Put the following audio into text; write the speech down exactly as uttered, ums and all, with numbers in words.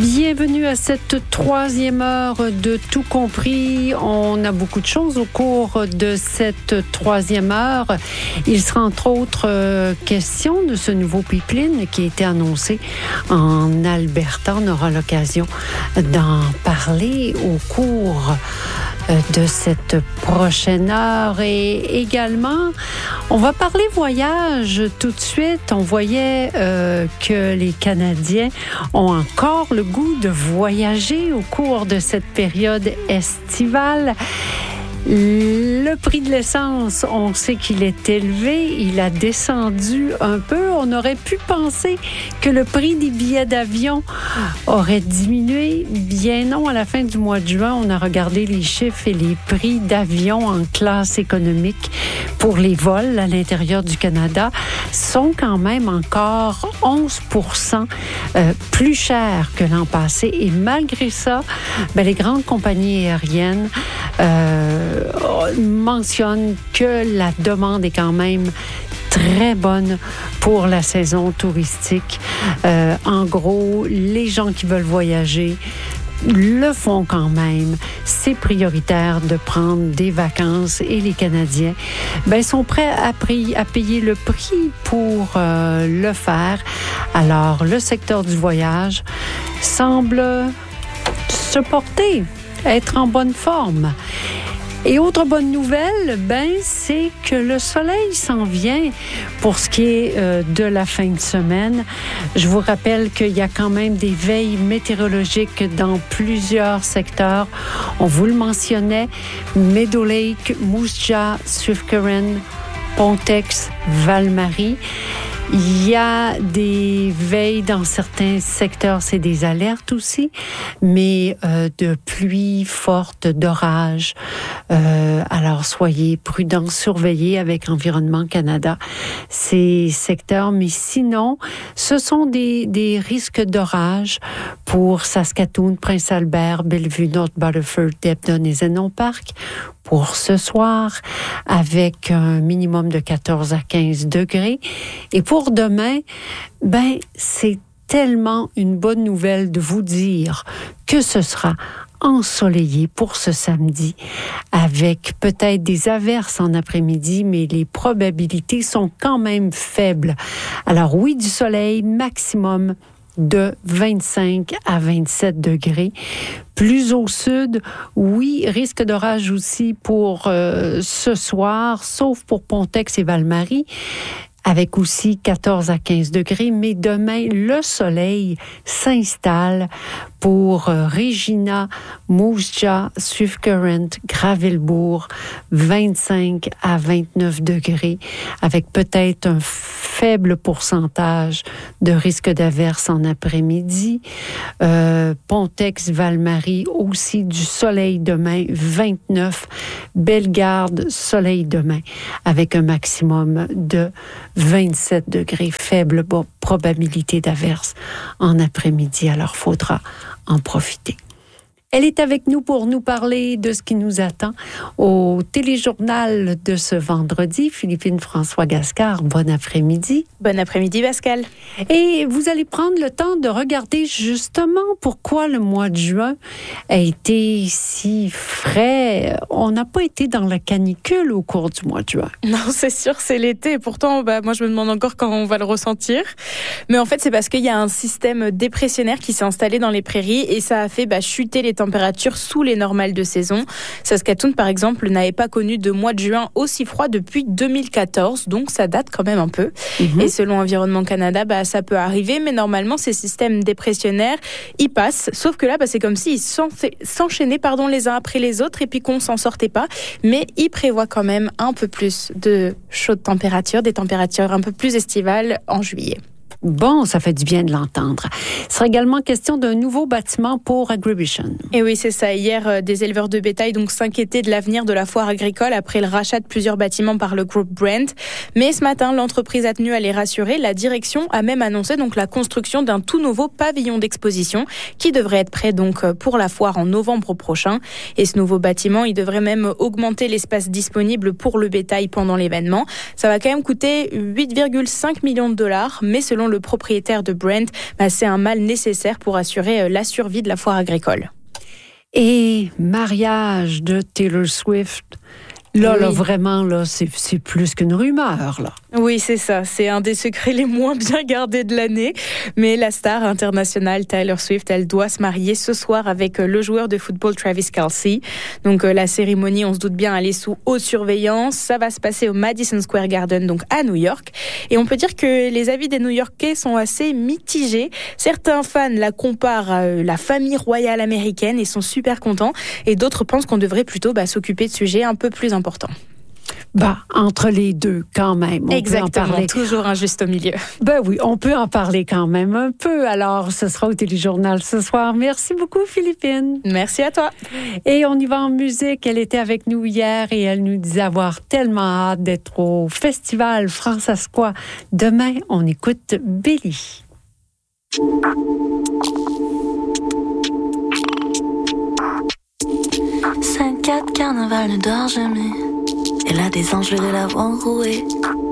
Bienvenue à cette troisième heure de Tout compris. On a beaucoup de choses au cours de cette troisième heure. Il sera entre autres euh, question de ce nouveau pipeline qui a été annoncé en Alberta. On aura l'occasion d'en parler au cours de cette prochaine heure. Et également, on va parler voyage tout de suite. On voyait euh, que les Canadiens ont encore le goût de voyager au cours de cette période estivale. Le prix de l'essence, on sait qu'il est élevé, il a descendu un peu. On aurait pu penser que le prix des billets d'avion aurait diminué. Bien non, à la fin du mois de juin, on a regardé les chiffres et les prix d'avion en classe économique pour les vols à l'intérieur du Canada sont quand même encore onze pour cent euh, plus chers que l'an passé. Et malgré ça, ben, les grandes compagnies aériennes euh, mentionne que la demande est quand même très bonne pour la saison touristique. Euh, en gros, les gens qui veulent voyager le font quand même. C'est prioritaire de prendre des vacances et les Canadiens ben, sont prêts à, pri- à payer le prix pour euh, le faire. Alors, le secteur du voyage semble se porter, être en bonne forme. Et autre bonne nouvelle, ben, c'est que le soleil s'en vient pour ce qui est euh, de la fin de semaine. Je vous rappelle qu'il y a quand même des veilles météorologiques dans plusieurs secteurs. On vous le mentionnait, Meadow Lake, Moose Jaw, Swift Current, Pontex, Val-Marie. Il y a des veilles dans certains secteurs, c'est des alertes aussi, mais euh, de pluie forte, d'orage. Euh, alors, soyez prudents, surveillez avec Environnement Canada ces secteurs. Mais sinon, ce sont des, des risques d'orage pour Saskatoon, Prince-Albert, Bellevue, North Battleford, Debden et Zenon Park pour ce soir, avec un minimum de quatorze à quinze degrés. Et pour demain, ben, c'est tellement une bonne nouvelle de vous dire que ce sera ensoleillé pour ce samedi, avec peut-être des averses en après-midi, mais les probabilités sont quand même faibles. Alors oui, du soleil, maximum de vingt-cinq à vingt-sept degrés. Plus au sud, oui, risque d'orage aussi pour euh, ce soir, sauf pour Pontex et Val-Marie, avec aussi quatorze à quinze degrés. Mais demain, le soleil s'installe pour euh, Regina, Moose Jaw, Swift Current, Gravelbourg, vingt-cinq à vingt-neuf degrés, avec peut-être un faible pourcentage de risque d'averse en après-midi. Euh, Pontex, Val-Marie, aussi du soleil demain, vingt-neuf. Bellegarde, soleil demain, avec un maximum de vingt-sept degrés, faible bon, probabilité d'averse en après-midi. Alors, faudra en profiter. Elle est avec nous pour nous parler de ce qui nous attend au téléjournal de ce vendredi. Philippine François Gascard, bon après-midi. Bon après-midi, Pascal. Et vous allez prendre le temps de regarder justement pourquoi le mois de juin a été si frais. On n'a pas été dans la canicule au cours du mois de juin. Non, c'est sûr, c'est l'été. Pourtant, bah, moi, je me demande encore quand on va le ressentir. Mais en fait, c'est parce qu'il y a un système dépressionnaire qui s'est installé dans les prairies et ça a fait bah, chuter les températures sous les normales de saison. Saskatoon, par exemple, n'avait pas connu de mois de juin aussi froid depuis deux mille quatorze, donc ça date quand même un peu. Mmh. Et selon Environnement Canada, bah, ça peut arriver, mais normalement, ces systèmes dépressionnaires, ils passent. Sauf que là, bah, c'est comme s'ils s'enchaînaient pardon, les uns après les autres et puis qu'on ne s'en sortait pas. Mais ils prévoient quand même un peu plus de chaudes températures, des températures un peu plus estivales en juillet. Bon, ça fait du bien de l'entendre. Il sera également question d'un nouveau bâtiment pour Agribition. Et oui, c'est ça. Hier, euh, des éleveurs de bétail donc s'inquiétaient de l'avenir de la foire agricole après le rachat de plusieurs bâtiments par le groupe Brent. Mais ce matin, l'entreprise a tenu à les rassurer. La direction a même annoncé donc la construction d'un tout nouveau pavillon d'exposition qui devrait être prêt donc pour la foire en novembre prochain. Et ce nouveau bâtiment, il devrait même augmenter l'espace disponible pour le bétail pendant l'événement. Ça va quand même coûter huit virgule cinq millions de dollars, mais selon le le propriétaire de Brent, bah, c'est un mal nécessaire pour assurer la survie de la foire agricole. Et mariage de Taylor Swift. Là, oui. là, vraiment, là, c'est, c'est plus qu'une rumeur, là. Oui, c'est ça. C'est un des secrets les moins bien gardés de l'année. Mais la star internationale Taylor Swift, elle doit se marier ce soir avec le joueur de football Travis Kelce. Donc, la cérémonie, on se doute bien, elle est sous haute surveillance. Ça va se passer au Madison Square Garden, donc à New York. Et on peut dire que les avis des New-Yorkais sont assez mitigés. Certains fans la comparent à la famille royale américaine et sont super contents. Et d'autres pensent qu'on devrait plutôt bah, s'occuper de sujets un peu plus importants. Important. Bah, entre les deux, quand même. On Exactement, peut en parler. Toujours un juste au milieu. Ben oui, on peut en parler quand même un peu. Alors, ce sera au Téléjournal ce soir. Merci beaucoup, Philippine. Merci à toi. Et on y va en musique. Elle était avec nous hier et elle nous disait avoir tellement hâte d'être au Festival Francescois. Demain, on écoute Billy. cinq quatre carnaval ne dort jamais. Elle a des anges, je vais l'avoir rouée.